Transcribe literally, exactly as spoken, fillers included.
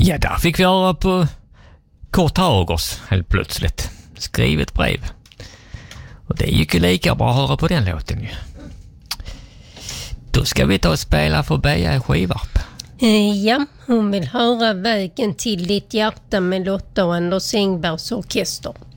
Ja, där fick vi höra på Kurt Hagers helt plötsligt. Skrivet brev. Och det gick ju lika bra att höra på den låten ju. Då ska vi ta och spela för Beja i Skivarp. Ja, hon vill höra Vägen till ditt hjärta med Lotta och Anders Engbergs orkester.